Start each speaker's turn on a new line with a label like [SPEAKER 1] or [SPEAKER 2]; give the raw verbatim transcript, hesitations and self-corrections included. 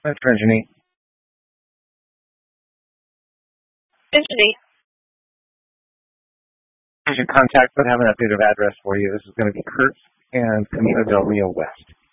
[SPEAKER 1] That's Virginie.
[SPEAKER 2] Essentially,
[SPEAKER 1] Here's your contact, but have an updated address for you. This is going to be Kurt and Camino Del Rio West.